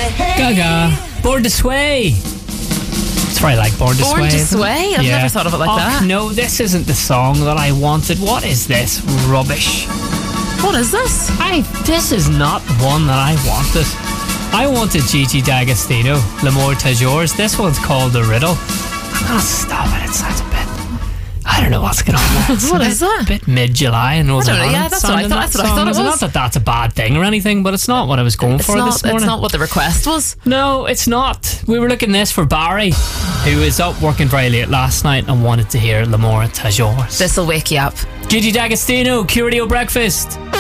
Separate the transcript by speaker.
Speaker 1: Gaga, Born to Sway. It's very like Born to Sway.
Speaker 2: Born to Sway? I've never thought of it like that.
Speaker 1: No, this isn't the song that I wanted. What is this rubbish?
Speaker 2: What is this?
Speaker 1: This is not the one that I wanted. I wanted Gigi D'Agostino, L'amour toujours. This one's called The Riddle. Oh, stop it. It sounds a bit... I don't know what's going on there.
Speaker 2: What is that?
Speaker 1: A bit mid-July and Northern Ireland.
Speaker 2: Yeah, that's what I thought. That's what I thought it was.
Speaker 1: Not that that's a bad thing or anything, but it's not what I was going for this morning.
Speaker 2: It's not what the request was.
Speaker 1: No, it's not. We were looking this for Barry, who was up working very late last night and wanted to hear L'amour toujours.
Speaker 2: This'll wake you up.
Speaker 1: Gigi D'Agostino, Q Radio Breakfast.